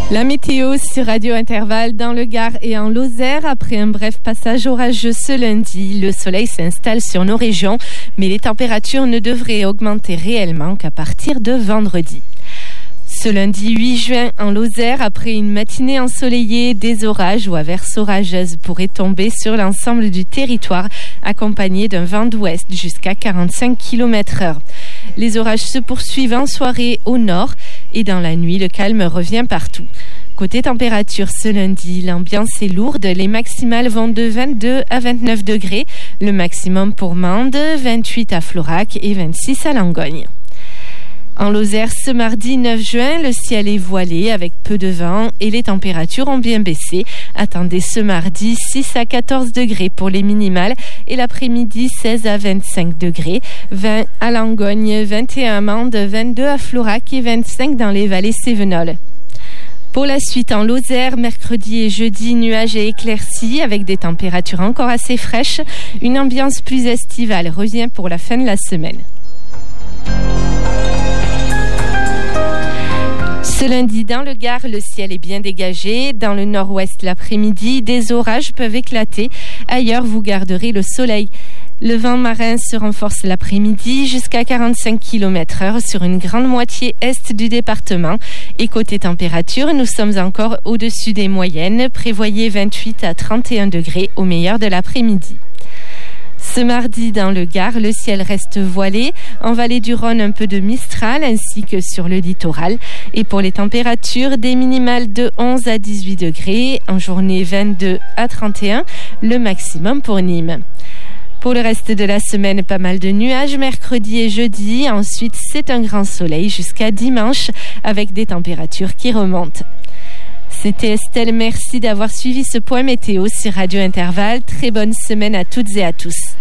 La météo sur Radio Intervalle dans le Gard et en Lozère. Après un bref passage orageux ce lundi, le soleil s'installe sur nos régions, mais les températures ne devraient augmenter réellement qu'à partir de vendredi. Ce lundi 8 juin en Lozère, après une matinée ensoleillée, des orages ou averses orageuses pourraient tomber sur l'ensemble du territoire, accompagnés d'un vent d'ouest jusqu'à 45 km/h. Les orages se poursuivent en soirée au nord et dans la nuit, le calme revient partout. Côté température, ce lundi, l'ambiance est lourde. Les maximales vont de 22 à 29 degrés. Le maximum pour Mende, 28 à Florac et 26 à Langogne. En Lozère, ce mardi 9 juin, le ciel est voilé avec peu de vent et les températures ont bien baissé. Attendez ce mardi 6 à 14 degrés pour les minimales et l'après-midi 16 à 25 degrés. 20 à Langogne, 21 à Mende, 22 à Florac et 25 dans les vallées cévenoles. Pour la suite en Lozère, mercredi et jeudi, nuages et éclaircies avec des températures encore assez fraîches. Une ambiance plus estivale revient pour la fin de la semaine. Ce lundi, dans le Gard, le ciel est bien dégagé. Dans le nord-ouest, l'après-midi, des orages peuvent éclater. Ailleurs, vous garderez le soleil. Le vent marin se renforce l'après-midi jusqu'à 45 km/h sur une grande moitié est du département. Et côté température, nous sommes encore au-dessus des moyennes. Prévoyez 28 à 31 degrés au meilleur de l'après-midi. Ce mardi, dans le Gard, le ciel reste voilé. En vallée du Rhône, un peu de mistral ainsi que sur le littoral. Et pour les températures, des minimales de 11 à 18 degrés. En journée, 22 à 31, le maximum pour Nîmes. Pour le reste de la semaine, pas mal de nuages mercredi et jeudi. Ensuite, c'est un grand soleil jusqu'à dimanche avec des températures qui remontent. C'était Estelle, merci d'avoir suivi ce point météo sur Radio Intervalle. Très bonne semaine à toutes et à tous.